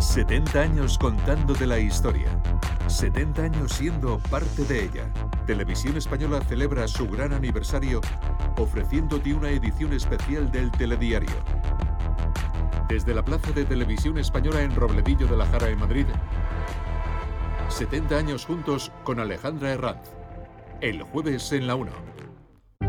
70 años contándote la historia. 70 años siendo parte de ella. Televisión Española celebra su gran aniversario ofreciéndote una edición especial del Telediario. Desde la Plaza de Televisión Española en Robledillo de la Jara, en Madrid, 70 años juntos con Alejandra Herranz. El jueves en La 1.